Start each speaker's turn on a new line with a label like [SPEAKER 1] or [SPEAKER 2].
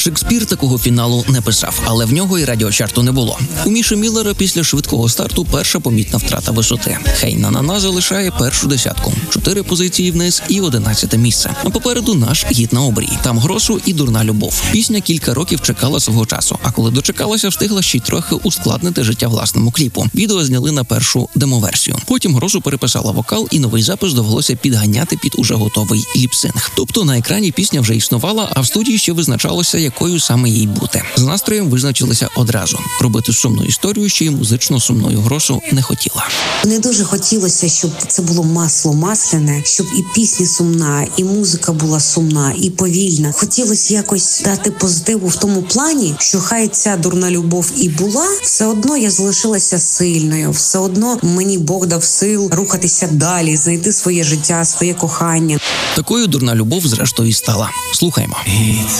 [SPEAKER 1] Шекспір такого фіналу не писав, але в нього і радіочарту не було. У Міші Міллера після швидкого старту перша помітна втрата висоти. «Хей на-на-на» залишає першу десятку, 4 позиції вниз і 11 місце. А попереду наш гід на обрії. Там Гросу і «Дурна любов». Пісня кілька років чекала свого часу, а коли дочекалася, встигла ще й трохи ускладнити життя власному кліпу. Відео зняли на першу демоверсію. Потім Гросу переписала вокал, і новий запис довелося підганяти під уже готовий ліпсинг. Тобто на екрані пісня вже існувала, а в студії ще визначалося, якою саме їй бути. З настроєм визначилися одразу. Робити сумну історію ще й музично сумною Гросу не хотіла.
[SPEAKER 2] Не дуже хотілося, щоб це було масло масляне, щоб і пісня сумна, і музика була сумна, і повільна. Хотілося якось дати позитиву в тому плані, що хай ця дурна любов і була, все одно я залишилася сильною, все одно мені Бог дав сил рухатися далі, знайти своє життя, своє кохання.
[SPEAKER 1] Такою «Дурна любов» зрештою і стала. Слухаймо.